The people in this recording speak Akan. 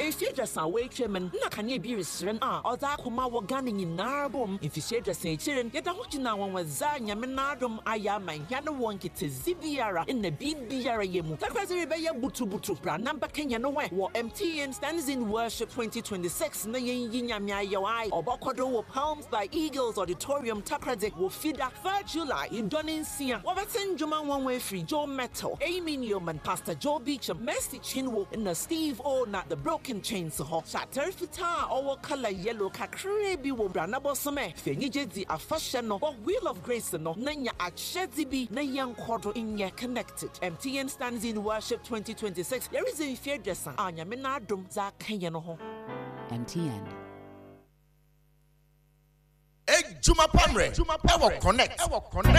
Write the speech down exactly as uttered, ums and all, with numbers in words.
Yen Fiadrasan way chairman, Nakanye be restrained, ah, or that Kuma Wagani in Narbum, if you say the same children, yet I want you now one was Zanya Menardum, Ayama, Yana Wonki to Zibiara in the big Biara Yemu. Takwazi Rebaya Butu Butu, Branamba Kenya no way, war M T N stands in worship twenty twenty-six, Nayin Yinyamya Yawai, or Bokodo Palms by Eagles Auditorium Takradik will feed that third July in Donin Sia. Overton Juman one way free, Joe Metal, Amy Newman, Pastor Joe Beecham, Mercy Chinwo, and the Steve O, not the broken chains ho. Shatter Fita, or color yellow, Kakrebi will branabo some, Fenijedi, a fashion, or Wheel of Grace, no, Nanya at Shedibi, Nayan Quarter in ya connected. M T N stands in worship twenty twenty-six. There is a fair dresser, Anya Menardum, Zak Kenyano. M T N. Egg Juma Pamre, Juma Power Connect, Connect.